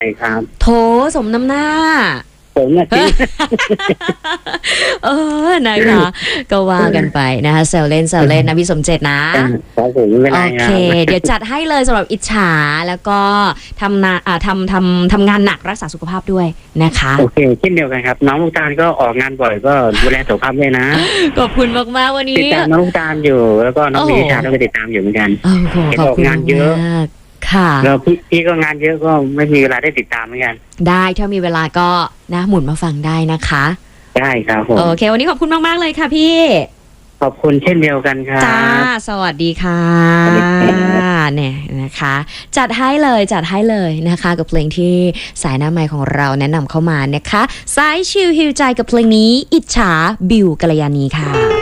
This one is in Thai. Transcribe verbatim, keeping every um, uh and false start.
ช่ครับโถสมน้ำหน้าผมนะจริงเออนะคะก็ว่ากันไปนะคะแซวเล่นแซวเล่นนะพี่สมเจตนะครับผมไม่เป็นไรโอคเครับเดี๋ยวจัดให้เลยสำหรับอิจฉาแล้วก็ทำนาอ่าทำทำทำงานหนักรักษาสุขภาพด้วยนะคะโอเคเช่นเดียวกันครับ น้องลูกตาลก็ออกงานบ่อยก็ดูแลสุขภาพด้วยนะขอบคุณมากๆวันนี้ติดตามน้องลูกตาลอยู่ แล้วก็น้องมีชาก็ติดตามอยู่เหมือนกันโอ้โหเห็นขอบออกคุณงานเยอะมากค่ะแล้วพี่พี่ก็งานเยอะก็ไม่มีเวลาได้ติดตามเหมือนกันได้ถ้ามีเวลาก็นะหมุนมาฟังได้นะคะได้ครับผมโอเค วันนี้ขอบคุณมากๆเลยค่ะพี่ขอบคุณเช่นเดียวกันครับจ้าสวัสดีค่ะสวัสดีครับเนี่ยนะคะ จัดให้เลยจัดให้เลยนะคะ กับเพลงที่สายหน้าไมค์ของเราแนะนำเข้ามานะคะสายชิลฮิวใจกับเพลงนี้อิจฉาบิวกัลยาณีค่ะ